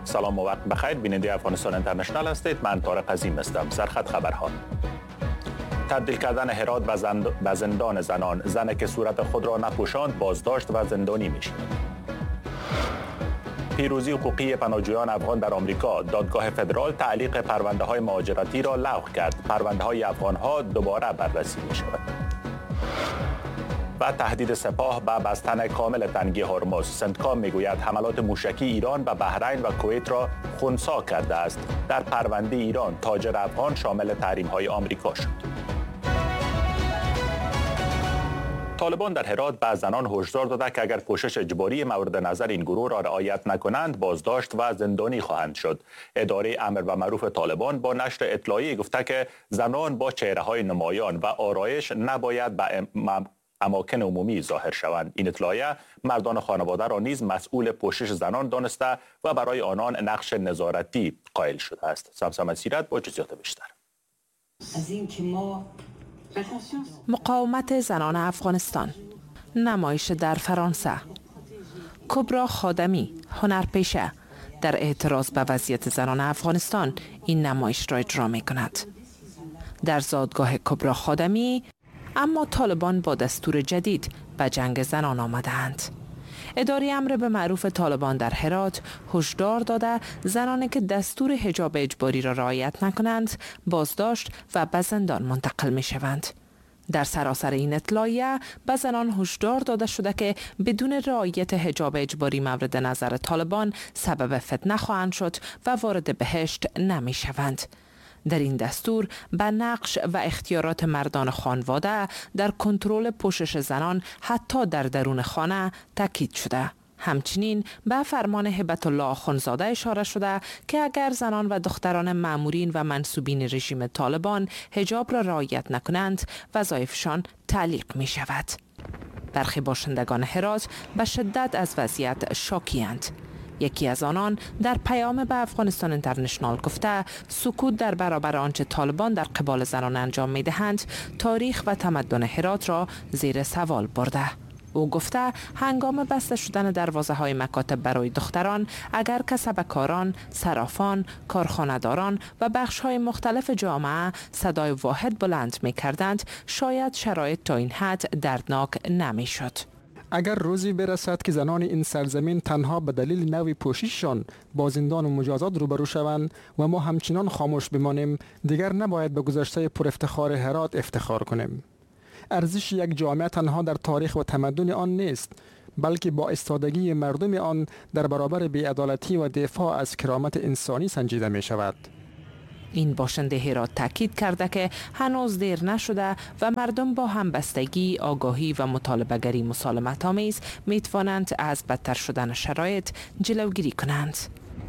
سلام و وقت بخیر. بیننده افغانستان اینترنشنال هستید. من طارق عظیم هستم. سرخط خبرها. تبدیل کردن هرات به زندان زنان. زنی که صورت خود را نپوشاند بازداشت و زندانی میشد. پیروزی حقوقی پناهجویان افغان در آمریکا. دادگاه فدرال تعلیق پرونده های مهاجرتی را لغو کرد. پرونده های افغان ها دوباره بررسی می شود. و تهدید سپاه به بستن کامل تنگی هرمز. سنتکام میگوید حملات موشکی ایران به بحرین و کویت را خنثی کرده است. در پرونده ایران تاجر افغان شامل تحریم های آمریکا شد. طالبان در هرات به زنان هشدار داده که اگر پوشش اجباری مورد نظر این گروه را رعایت نکنند بازداشت و زندانی خواهند شد. اداره امر و معروف طالبان با نشر اطلاعیه گفته که زنان با چهره‌های نمایان و آرایش نباید به اماکن عمومی ظاهر شوند. این اطلاعیه مردان خانواده را نیز مسئول پوشش زنان دانسته و برای آنان نقش نظارتی قائل شده است. سمسم سیرت با جزئیات بیشتر. از این که ما مقاومت زنان افغانستان. نمایش در فرانسه. کبرا خادمی، هنرپیشه، در اعتراض به وضعیت زنان افغانستان این نمایش را اجرا می کند. در زادگاه کبرا خادمی اما طالبان با دستور جدید به جنگ زنان آمدند. اداره امر به معروف طالبان در هرات هشدار داده زنانی که دستور حجاب اجباری را رعایت نکنند بازداشت و به زندان منتقل می شوند. در سراسر این اطلاعیه به زنان هشدار داده شده که بدون رعایت حجاب اجباری مورد نظر طالبان سبب فتنه خواهند شد و وارد بهشت نمی شوند. در این دستور به نقش و اختیارات مردان خانواده در کنترل پوشش زنان حتی در درون خانه تاکید شده. همچنین به فرمان هبت الله آخوندزاده اشاره شده که اگر زنان و دختران مامورین و منصوبین رژیم طالبان حجاب را رعایت نکنند وظایفشان تعلیق می شود. برخی باشندگان هرات به شدت از وضعیت شاکی‌اند. یکی از آنان در پیام به افغانستان اینترنشنال گفته سکوت در برابر آنچه طالبان در قبال زنان انجام می دهند تاریخ و تمدن هرات را زیر سوال برده. او گفته هنگام بسته شدن دروازه های مکاتب برای دختران اگر کسبکاران، صرافان، کارخانه‌داران و بخش های مختلف جامعه صدای واحد بلند می کردند شاید شرایط تا این حد دردناک نمی شد. اگر روزی برسد که زنان این سرزمین تنها به دلیل نوع پوشششان با زندان و مجازات روبرو شوند و ما همچنان خاموش بمانیم دیگر نباید به گذشته پر افتخار هرات افتخار کنیم. ارزش یک جامعه تنها در تاریخ و تمدن آن نیست بلکه با ایستادگی مردم آن در برابر بی‌عدالتی و دفاع از کرامت انسانی سنجیده می شود. این باشنده هرات تاکید کرده که هنوز دیر نشده و مردم با همبستگی، آگاهی و مطالبه‌گری مسالمت آمیز می توانند از بدتر شدن شرایط جلوگیری کنند.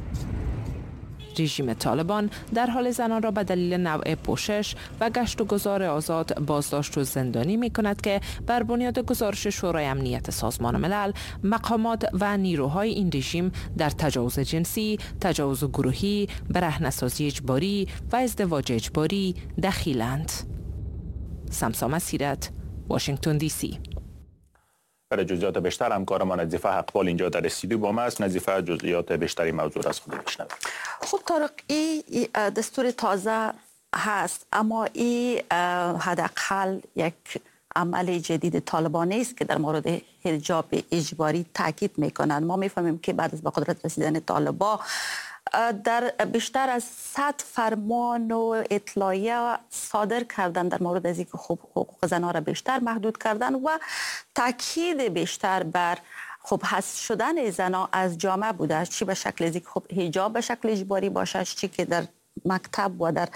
رژیم طالبان در حال زنان را به دلیل نوع پوشش و گشت و گذار آزاد بازداشت و زندانی می کند که بر بنیاد گزارش شورای امنیت سازمان ملل مقامات و نیروهای این رژیم در تجاوز جنسی، تجاوز گروهی، برهنه‌سازی اجباری و ازدواج اجباری دخیلند. سمسام سیرت، واشنگتن دی سی. برای جزئیات بیشتر همکارمان نظیفه حقپال اینجا در استودیو با ما است. نظیفه جزئیات بیشتری موضوع از خود بشنوید. خب طارق، این دستور تازه هست اما این حداقل یک عمل جدید طالبان است که در مورد حجاب اجباری تاکید میکنند. ما میفهمیم که بعد از به قدرت رسیدن طالبان در بیشتر از 100 فرمان و اطلاعیه صادر کردن در مورد از اینکه حقوق زنان را بیشتر محدود کردن و تاکید بیشتر بر حذف شدن زنان از جامعه بوده، چی به شکل از اینکه حجاب به شکل اجباری باشه، چی که در مکتب و در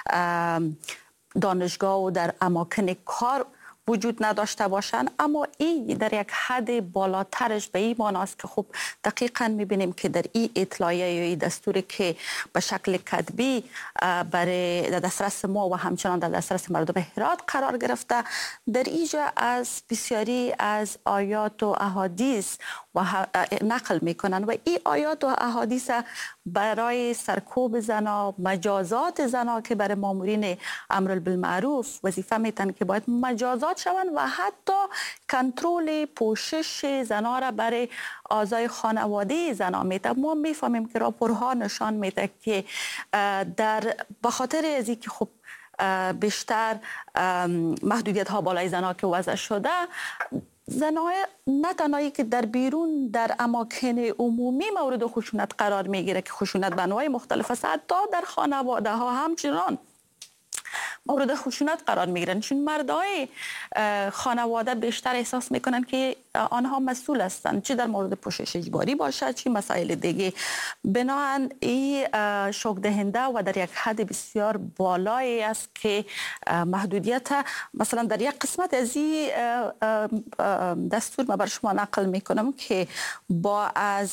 دانشگاه و در اماکن کار وجود نداشته باشند. اما این در یک حد بالاترش به این معناست که دقیقاً میبینیم که در این اطلاعیه یا این دستوری که به شکل کتبی برای در دسترس ما و همچنان در دسترس مردم هرات قرار گرفته، در اینجا از بسیاری از آیات و احادیث و نقل میکنن و این آیات و احادیث برای سرکوب زنا، مجازات زنا که برای مامورین امر بالمعروف وظیفه میتن که باید مجازات شوند و حتی کنترل پوشش زنا را برای اعضای خانواده زنا میده. ما میفهمیم که راپورها نشان میده که به خاطر از اینکه خب بیشتر محدودیت ها بالای زنا که وضع شده، زنای نه تنهایی که در بیرون در اماکن عمومی مورد خشونت قرار میگیره که خشونت به انواع مختلف است، حتی در خانواده ها همچنان مورد خشونت قرار میگیرن، چون مردای خانواده بیشتر احساس میکنن که آنها مسئول هستند، چه در مورد پوشش اجباری باشد چه مسائل دیگه. بنابراین این شوک دهنده و در یک حد بسیار بالایی است که محدودیت مثلا در یک قسمت از این دستور من بر شما نقل میکنم که با از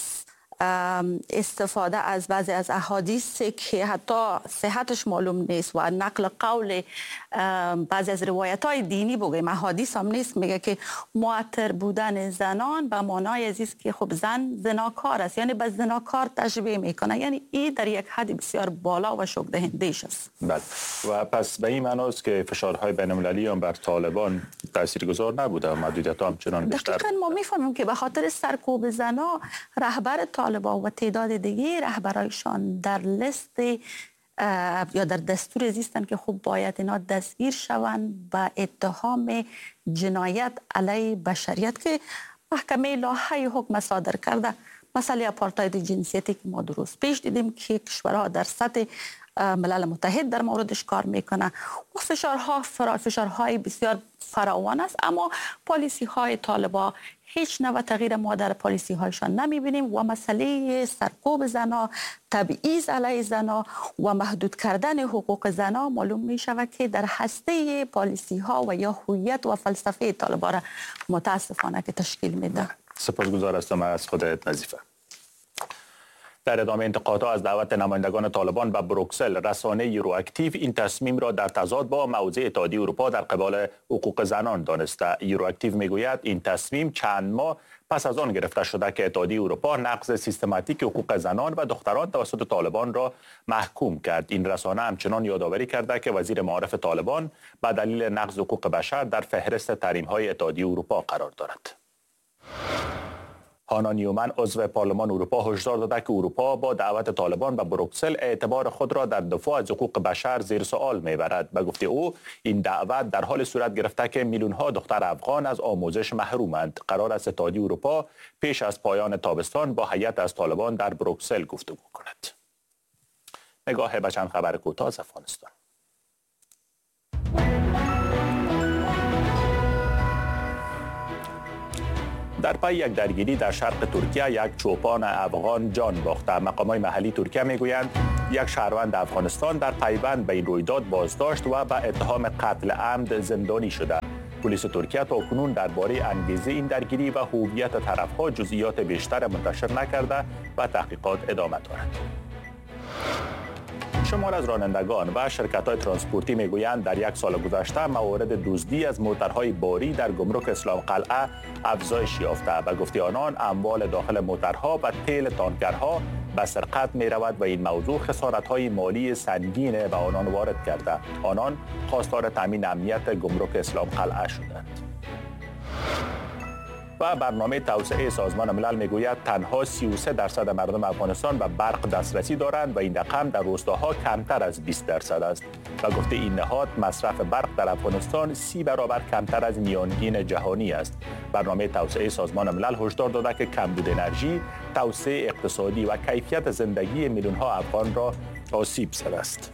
استفاده از بعضی از احادیث که حتی صحتش معلوم نیست و نقل قول بعضی از روایت های دینی بگویم، احادیث هم نیست، میگه که معطر بودن زنان به معنای عزیز که خب زن زناکار است، یعنی به زناکار تشبیه میکنه. یعنی این در یک حد بسیار بالا و شوک دهنده‌اش است. بله. و پس به این معنی است که فشارهای بین‌المللی هم بر طالبان تاثیرگذار نبوده و محدودیت‌ها همچنان بیشتر. دقیقاً ما میفهمیم که به خاطر سرکوب زنا رهبر طالبان و تعداد دیگه رهبرایشان در لیست یا در دستور زیستن که خب باید اینا دستگیر شوند به اتهام جنایت علیه بشریت که محکمه لاهه حکم صادر کرده. مسئله آپارتاید جنسیتی که ما درست پیش دیدیم که کشورها در سطح ملل متحد در موردش کار میکنه و فشارهای بسیار فراوان است، اما پالیسی های طالبان هیچ نوع تغییر ما در پالیسی هایشان نمیبینیم و مسئله سرکوب زنا، تبعیض علیه زنا و محدود کردن حقوق زنا معلوم می شود که در هسته پالیسی ها و یا هویت و فلسفه طالبان را متاسفانه که تشکیل میده. سپاسگزار هستم از خودت نظیفه. در ادامه انتقادها از دعوت نمایندگان طالبان به بروکسل، رسانه یورواکتیو این تصمیم را در تضاد با موضع اتحادیه اروپا در قبال حقوق زنان دانسته. یورواکتیو میگوید این تصمیم چند ماه پس از آن گرفته شده که اتحادیه اروپا نقض سیستماتیک حقوق زنان و دختران توسط طالبان را محکوم کرد. این رسانه همچنان یادآوری کرده که وزیر معارف طالبان به دلیل نقض حقوق بشر در فهرست تحریم‌های اتحادیه اروپا قرار دارد. هانا نیومن عضو پارلمان اروپا هشدار داده که اروپا با دعوت طالبان به بروکسل اعتبار خود را در دفاع از حقوق بشر زیر سوال میبرد. به گفته او این دعوت در حال صورت گرفته که میلیون‌ها دختر افغان از آموزش محرومند. قرار است اتحادیه اروپا پیش از پایان تابستان با هیئت از طالبان در بروکسل گفتگو کند. نگاه به چند خبر کوتاه از افغانستان. در پی یک درگیری در شرق ترکیه یک چوپان افغان جان باخته. مقامات محلی ترکیه میگویند یک شهروند افغانستان در پیوند به این رویداد بازداشت و به اتهام قتل عمد زندانی شده. پلیس ترکیه تاکنون درباره انگیزه این درگیری و هویت طرفها جزئیات بیشتر منتشر نکرده و تحقیقات ادامه دارد. شمار از رانندگان و شرکت‌های ترانسپورتی میگویند در یک سال گذشته موارد دزدی از موترهای باری در گمرک اسلام قلعه افزایش یافته. به گفته آنان اموال داخل موترها و تیل تانکرها به سرقت می‌رود و این موضوع خسارت‌های مالی سنگین به آنان وارد کرده. آنان خواستار تامین امنیت گمرک اسلام قلعه شدند. و برنامه توسعه سازمان ملل میگوید تنها 33% مردم افغانستان به برق دسترسی دارند و این رقم در روستاها کمتر از 20% است. و گفته این نهاد مصرف برق در افغانستان 30 برابر کمتر از میانگین جهانی است. برنامه توسعه سازمان ملل هشدار داده که کمبود انرژی، توسعه اقتصادی و کیفیت زندگی میلیون‌ها افغان را آسیب زده است.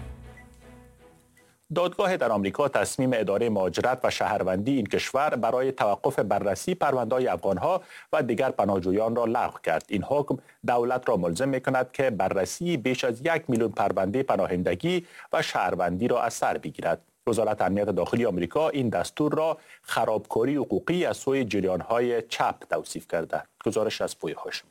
دادگاه در آمریکا تصمیم اداره مهاجرت و شهروندی این کشور برای توقف بررسی پرونده‌های افغان‌ها و دیگر پناهجویان را لغو کرد. این حکم دولت را ملزم می‌کند که بررسی بیش از 1 میلیون پرونده پناهندگی و شهروندی را از سر بگیرد. وزارت امنیت داخلی آمریکا این دستور را خرابکاری حقوقی از سوی جریان‌های چپ توصیف کرده. گزارش از پویا هاشمی.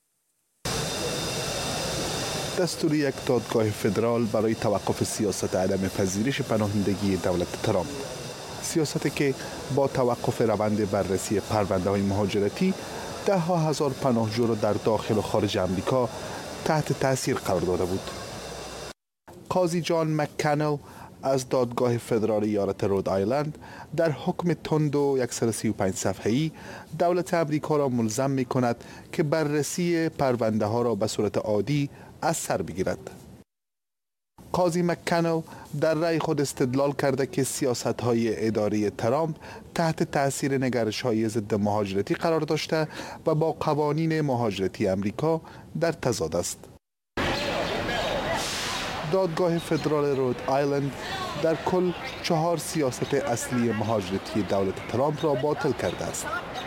دستور یک دادگاه فدرال برای توقف سیاست عدم پذیرش پناهندگی دولت ترامپ، سیاستی که با توقف روند بررسی پرونده‌های مهاجرتی ده ها هزار پناهجو را در داخل و خارج امریکا تحت تاثیر قرار داده بود. قاضی جان مک‌کنل از دادگاه فدرال ایالت رود آیلند در حکم تند و 135 صفحه‌ای دولت امریکا را ملزم می کند که بررسی پرونده ها را به صورت عادی از سر بگیرد. قاضی مک‌کنل در رأی خود استدلال کرده که سیاست‌های اداری ترامپ تحت تأثیر نگرش‌های ضد مهاجرتی قرار داشته و با قوانین مهاجرتی امریکا در تضاد است. دادگاه فدرال رود آیلند در کل 4 سیاست اصلی مهاجرتی دولت ترامپ را باطل کرده است.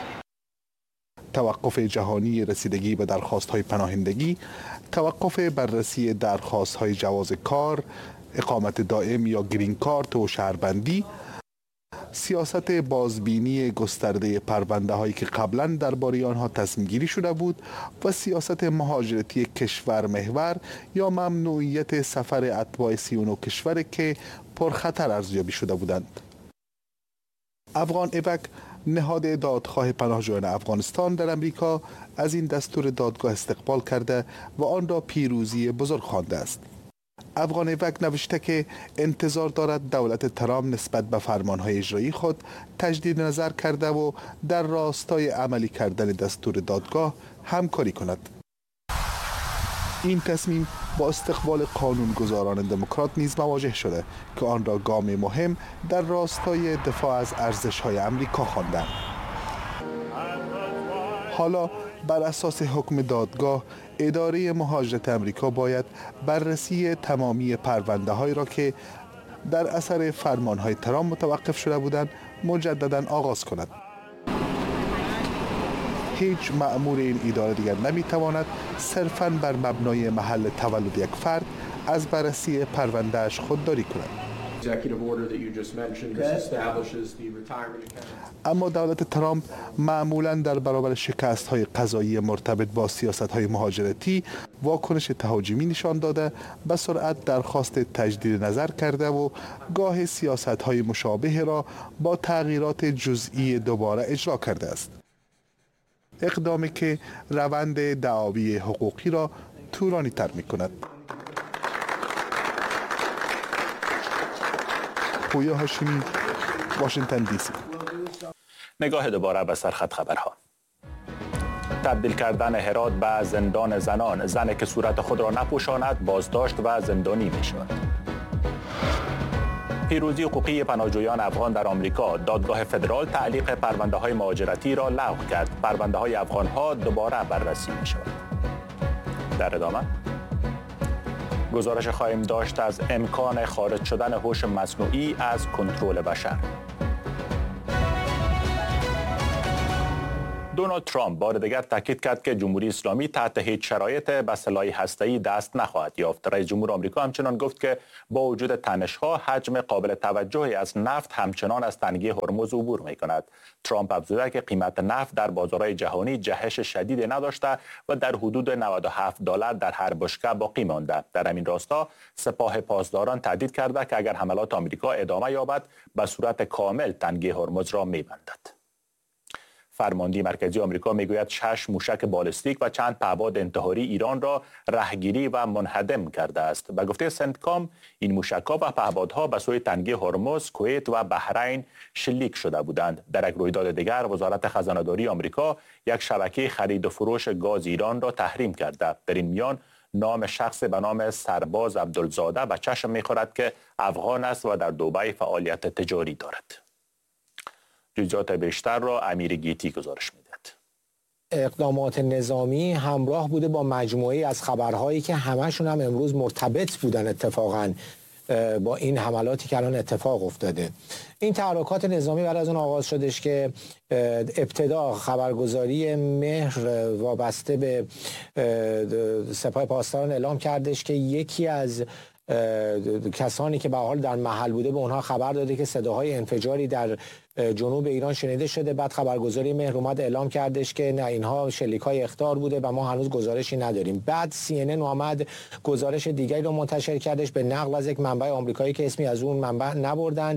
توقف جهانی رسیدگی به درخواست‌های پناهندگی، توقف بررسی درخواست‌های جواز کار، اقامت دائم یا گرین کارت و شهروندی، سیاست بازبینی گسترده پرونده هایی که قبلا درباره آنها تصمیم گیری شده بود و سیاست مهاجرتی کشور محور یا ممنوعیت سفر اتباع 39 کشور که پرخطر ارزیابی شده بودند. افغان ایوک نهاد دادخواه پناهجویان افغانستان در امریکا از این دستور دادگاه استقبال کرده و آن را پیروزی بزرگ خوانده است. افغان ایوک نوشته که انتظار دارد دولت ترامپ نسبت به فرمانهای اجرایی خود تجدید نظر کرده و در راستای عملی کردن دستور دادگاه همکاری کند. این تصمیم با استقبال قانونگذاران دموکرات نیز مواجه شده که آن را گام مهم در راستای دفاع از ارزش‌های امریکا خواندند. حالا بر اساس حکم دادگاه اداره مهاجرت امریکا باید بررسی تمامی پرونده‌هایی را که در اثر فرمان‌های ترامپ متوقف شده بودند مجدداً آغاز کند. هیچ مأمور این اداره دیگر نمی‌تواند صرفاً بر مبنای محل تولد یک فرد از بررسی پرونده‌اش خودداری کند. اما دولت ترامپ معمولاً در برابر شکست‌های قضایی مرتبط با سیاست‌های مهاجرتی واکنش تهاجمی نشان داده، به سرعت درخواست تجدید نظر کرده و گاه سیاست‌های مشابه را با تغییرات جزئی دوباره اجرا کرده است. اقدامی که روند دعاوی حقوقی را طولانی تر می کند. پویا هاشمی، واشنگتن دی سی. نگاه دوباره به سرخط خبرها. تبدیل کردن هرات به زندان زنان، زنی که صورت خود را نپوشاند بازداشت و زندانی می شود. پیروزی حقوقی پناهجویان افغان در آمریکا، دادگاه فدرال تعلیق پرونده های مهاجرتی را لغو کرد. پرونده های افغان ها دوباره بررسی می شود. در ادامه گزارش خواهیم داشت از امکان خارج شدن هوش مصنوعی از کنترل بشر. دونالد ترامپ بار دیگر تاکید کرد که جمهوری اسلامی تحت هیچ شرایط به سلاح هسته‌ای دست نخواهد یافت. رئیس جمهور آمریکا همچنان گفت که با وجود تنش‌ها حجم قابل توجهی از نفت همچنان از تنگه هرمز عبور می‌کند. ترامپ افزوده که قیمت نفت در بازارهای جهانی جهش شدیدی نداشته و در حدود $97 در هر بشکه باقی مانده. در همین راستا سپاه پاسداران تهدید کرده که اگر حملات آمریکا ادامه یابد به صورت کامل تنگه هرمز را می‌بندد. فرماندهی مرکزی آمریکا میگوید 6 موشک بالستیک و چند پهپاد انتحاری ایران را رهگیری و منهدم کرده است. به گفته سنتکام این موشک‌ها و پهپادها به سوی تنگه هرمز، کویت و بحرین شلیک شده بودند. در یک رویداد دیگر وزارت خزانه‌داری آمریکا یک شبکه خرید و فروش گاز ایران را تحریم کرده. در این میان نام شخص به نام سرباز عبدالزاده به چشم می‌خورد که افغان است و در دبی فعالیت تجاری دارد. جزئیات بیشتر را امیر گیتی گزارش می‌دهد. اقدامات نظامی همراه بوده با مجموعه‌ای از خبرهایی که همشون هم امروز مرتبط بودن اتفاقاً با این حملاتی که الان اتفاق افتاده. این تحرکات نظامی بعد از اون آغاز شدش که ابتدا خبرگزاری مهر وابسته به سپاه پاسداران اعلام کردش که یکی از کسانی که به حال در محل بوده به اونها خبر داده که صداهای انفجاری در جنوب ایران شنیده شده. بعد خبرگزاری مهر اومد اعلام کردش که نه، اینها شلیک‌های اخطار بوده و ما هنوز گزارشی نداریم. بعد CNN اومد گزارش دیگری رو منتشر کردش به نقل از یک منبع آمریکایی که اسمی از اون منبع نبردند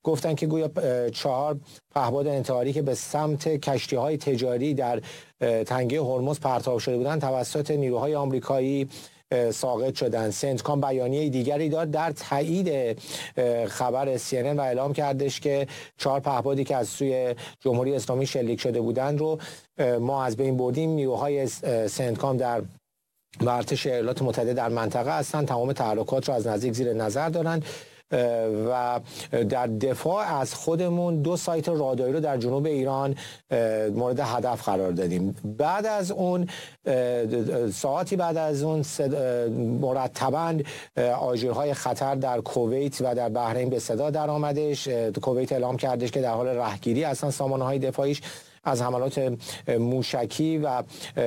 گفتن که گویا 4 پهپاد انتحاری که به سمت کشتی‌های تجاری در تنگه هرمز پرتاب شده بودند توسط نیروهای آمریکایی ساقط شدند. سنتکام بیانیه دیگری داد در تایید خبر CNN و اعلام کردش که 4 پهپادی که از سوی جمهوری اسلامی شلیک شده بودند رو ما از بین بردیم. نیروهای سنتکام در ارتش ایالات متحده در منطقه هستند، تمام تحرکات رو از نزدیک زیر نظر دارند و در دفاع از خودمون 2 سایت راداری رو در جنوب ایران مورد هدف قرار دادیم. بعد از اون ساعتی بعد از اون مرتباً آژیرهای خطر در کویت و در بحرین به صدا در آمدش. کویت اعلام کردش که در حال رهگیری هستن سامانه‌های دفاعیش از حملات موشکی و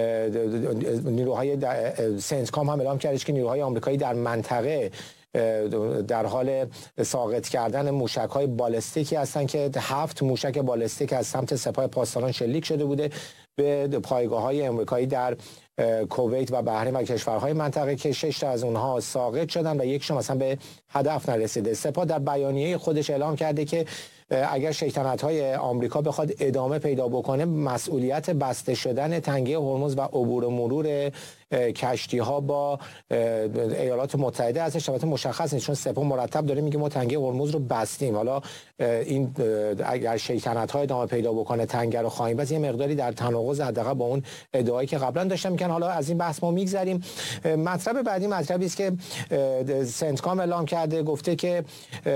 نیروهای سنتکام هم اعلام کردش که نیروهای آمریکایی در منطقه در حال ساقط کردن موشک‌های بالستیکی هستند که 7 موشک بالستیک از سمت سپاه پاسداران شلیک شده بوده به پایگاه‌های آمریکایی در کویت و بحرین و کشورهای منطقه که 6 تا از اونها ساقط شدن و یکشون مثلا به هدف نرسیده. سپاه در بیانیه خودش اعلام کرده که اگر شیطنت‌های آمریکا بخواد ادامه پیدا بکنه مسئولیت بسته شدن تنگه هرمز و عبور و مرور کشتی‌ها با ایالات متحده ازش البته مشخص نیست، چون سپاه مرتب داره میگه ما تنگه هرمز رو بستیم. حالا این اگر شیطنت‌ها ادامه پیدا بکنه تنگه رو خواهیم بس، یه مقداری در تناقض حداقل با اون ادعایی که قبلا داشتم میگن. حالا از این بحث ما میگذریم. مطلب بعدی مطلبی است که سنتکام اعلام کرده، گفته که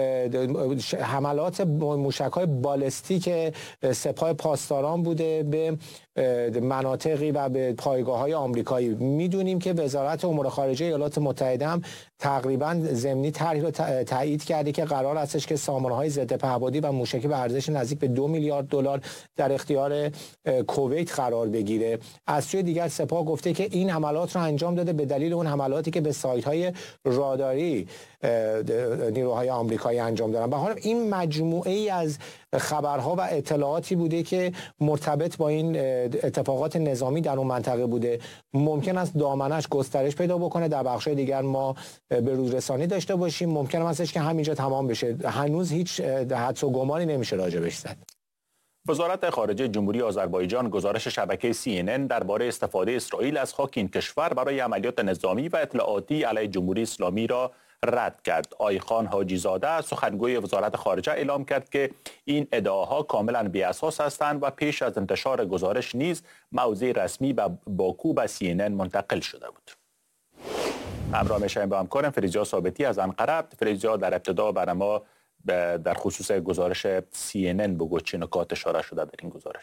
حملات موشک‌های بالستیک سپاه پاسداران بوده به مناطقی و به پایگاه‌های آمریکایی. میدونیم که وزارت امور خارجه ایالات متحده هم تقریبا ضمنی طرحی رو تایید کرده که قرار هستش که سامانه‌های ضد پهپادی و موشکی به ارزش نزدیک به 2 میلیارد دلار در اختیار کویت قرار بگیره. از سوی دیگر سپاه گفته که این حملات رو انجام داده به دلیل اون حملاتی که به سایت‌های راداری نیروهای آمریکایی انجام دادن. به هر حال این مجموعه ای از خبرها و اطلاعاتی بوده که مرتبط با این اتفاقات نظامی در اون منطقه بوده. ممکن است دامنش گسترش پیدا بکنه، در بخش‌های دیگر ما به روز رسانی داشته باشیم، ممکن است که همینجا تمام بشه. هنوز هیچ حدس و گمانی نمیشه راجبش زد. وزارت خارجه جمهوری آذربایجان گزارش شبکه CNN درباره استفاده اسرائیل از خاک این کشور برای عملیات نظامی و اطلاعاتی علیه جمهوری اسلامی را رد کرد. آیخان حاجی زاده سخنگوی وزارت خارجه اعلام کرد که این ادعاها کاملا بی اساس هستند و پیش از انتشار گزارش نیز موضع رسمی به باکو به CNN منتقل شده بود. همراه میشیم با همکارم فریزیا ثابتی از انقره. فریزیا، در ابتدا برای ما در خصوص گزارش CNN بگو چه نکات اشاره شده در این گزارش؟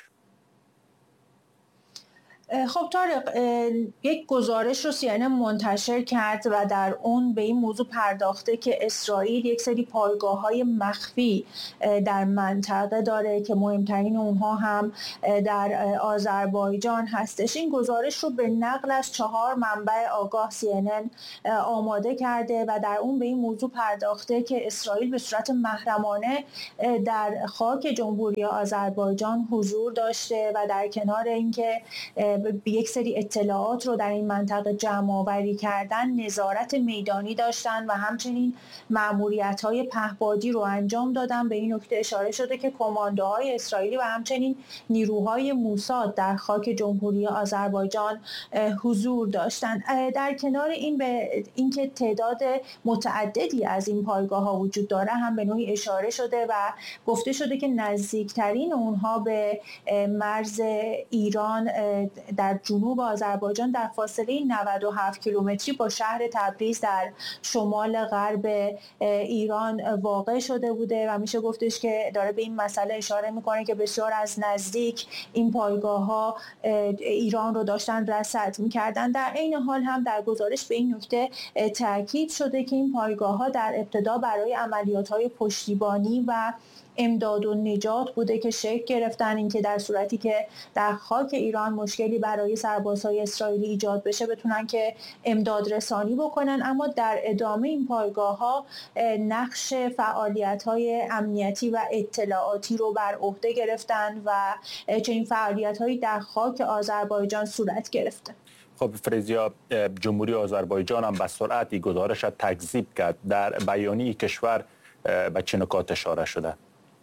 خب طارق، یک گزارش رو CNN منتشر کرد و در اون به این موضوع پرداخته که اسرائیل یک سری پایگاه‌های مخفی در منطقه داره که مهمترین اونها هم در آذربایجان هستش. این گزارش رو به نقل از 4 منبع آگاه CNN آماده کرده و در اون به این موضوع پرداخته که اسرائیل به صورت محرمانه در خاک جمهوری آذربایجان حضور داشته و در کنار اینکه یک سری اطلاعات رو در این منطقه جمع آوری کردن، نظارت میدانی داشتن و همچنین مأموریت‌های پهپادی رو انجام دادن. به این نکته اشاره شده که کماندوهای اسرائیلی و همچنین نیروهای موساد در خاک جمهوری آذربایجان حضور داشتن. در کنار این به اینکه تعداد متعددی از این پایگاه‌ها وجود داره هم به نوعی اشاره شده و گفته شده که نزدیکترین اونها به مرز ایران در جنوب آذربایجان در فاصله 97 کیلومتری با شهر تبریز در شمال غرب ایران واقع شده بوده و میشه گفتش که داره به این مسئله اشاره میکنه که بسیار از نزدیک این پایگاه‌ها ایران رو داشتن رصد میکردن. در عین حال هم در گزارش به این نکته تاکید شده که این پایگاه‌ها در ابتدا برای عملیات‌های پشتیبانی و امداد و نجات بوده که شکل گرفتن، اینکه در صورتی که در خاک ایران مشکلی برای سربازهای اسرائیلی ایجاد بشه بتونن که امداد رسانی بکنن. اما در ادامه این پایگاه‌ها نقش فعالیت‌های امنیتی و اطلاعاتی رو بر عهده گرفتن و چنین فعالیت‌هایی در خاک آذربایجان صورت گرفته. خب فریزیا، جمهوری آذربایجان هم به سرعت گزارش تکذیب کرد. در بیانیه کشور به چه نکات اشاره شده؟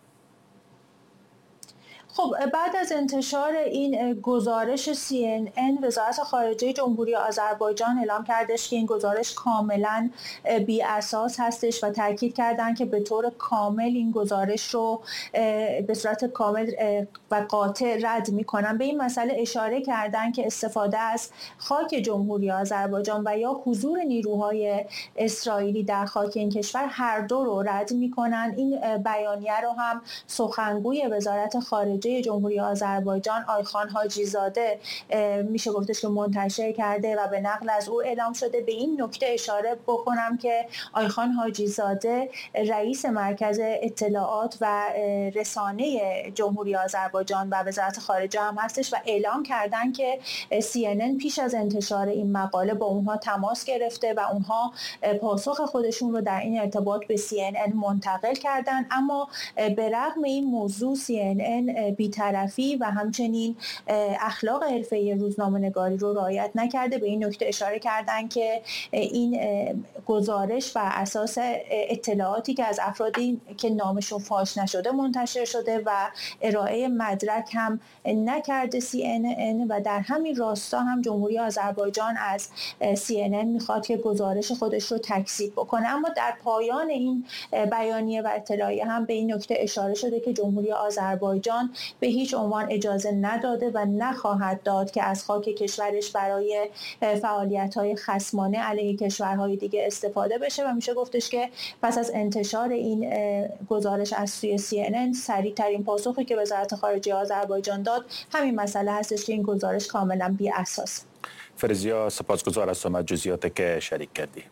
خب بعد از انتشار این گزارش CNN، وزارت خارجه جمهوری آذربایجان اعلام کردش که این گزارش کاملا بی اساس هستش و تاکید کردن که به طور کامل این گزارش رو به صورت کامل و قاطع رد میکنن. به این مسئله اشاره کردن که استفاده از خاک جمهوری آذربایجان و یا حضور نیروهای اسرائیلی در خاک این کشور هر دو رو رد میکنن. این بیانیه رو هم سخنگوی وزارت خارجه جمهوری آذربایجان آیخان حاجی زاده میشه گفتش که منتشر کرده و به نقل از او اعلام شده. به این نکته اشاره بکنم که آیخان حاجی زاده رئیس مرکز اطلاعات و رسانه جمهوری آذربایجان و وزارت خارجه هم هستش و اعلام کردن که CNN پیش از انتشار این مقاله با اونها تماس گرفته و اونها پاسخ خودشون رو در این ارتباط به CNN منتقل کردن، اما به رغم این موضوع CNN بی‌طرفی و همچنین اخلاق حرفه‌ای روزنامه‌نگاری رو رعایت نکرده. به این نکته اشاره کردن که این گزارش بر اساس اطلاعاتی که از افرادی که نامشون فاش نشده منتشر شده و ارائه مدرک هم نکرده CNN و در همین راستا هم جمهوری آذربایجان از CNN میخواد که گزارش خودش رو تکذیب بکنه. اما در پایان این بیانیه و اطلاعیه هم به این نکته اشاره شده که جمهوری آذربایجان به هیچ عنوان اجازه نداده و نخواهد داد که از خاک کشورش برای فعالیت‌های خصمانه علیه کشورهای دیگه استفاده بشه و میشه گفتش که پس از انتشار این گزارش از سوی CNN سریع‌ترین پاسخی که وزارت خارجه آذربایجان داد همین مسئله هستش که این گزارش کاملا بی اساس. فرزیا سپاسگزار از جزئیاتی که شریک کردی.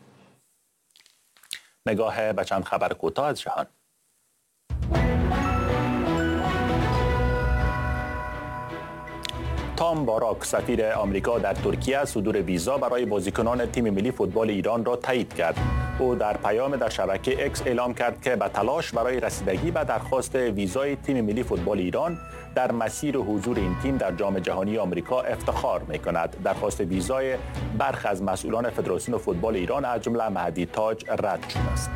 نگاه به چند خبر کوتاه از جهان. تام باراک سفیر آمریکا در ترکیه صدور ویزا برای بازیکنان تیم ملی فوتبال ایران را تایید کرد. او در پیام در شبکه اکس اعلام کرد که به تلاش برای رسیدگی به درخواست ویزای تیم ملی فوتبال ایران در مسیر حضور این تیم در جام جهانی آمریکا افتخار می‌کند. درخواست ویزای برخی از مسئولان فدراسیون فوتبال ایران از جمله مهدی تاج رد شده است.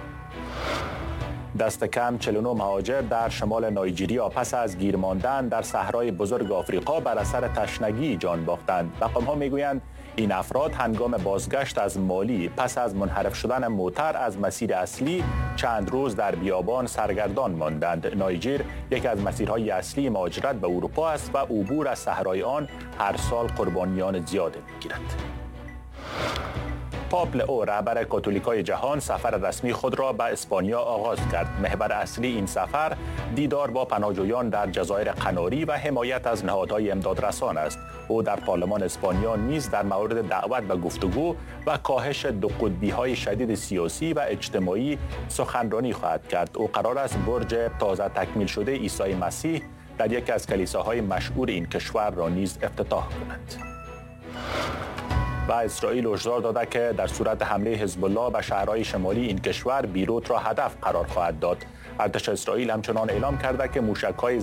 دست کم 49 مهاجر در شمال نایجریا پس از گیر ماندن در صحرای بزرگ آفریقا بر اثر تشنگی جان باختند. مقام‌ها میگویند این افراد هنگام بازگشت از مالی پس از منحرف شدن موتر از مسیر اصلی چند روز در بیابان سرگردان ماندند. نایجر یکی از مسیرهای اصلی مهاجرت به اروپا است و عبور از صحرای آن هر سال قربانیان زیادی می‌گیرد. پاپ لئو رهبر کاتولیکای جهان سفر رسمی خود را به اسپانیا آغاز کرد. محور اصلی این سفر دیدار با پناهجویان در جزایر قناری و حمایت از نهادهای امدادرسان است. او در پارلمان اسپانیا نیز در مورد دعوت به گفتگو و کاهش دو قطبی‌های شدید سیاسی و اجتماعی سخنرانی خواهد کرد. او قرار است برج تازه تکمیل شده عیسی مسیح در یکی از کلیساهای مشهور این کشور را نیز افتتاح کند. و اسرائیل هشدار داده که در صورت حمله حزب الله به شهرهای شمالی این کشور بیروت را هدف قرار خواهد داد. ارتش اسرائیل همچنان اعلام کرده که موشک‌های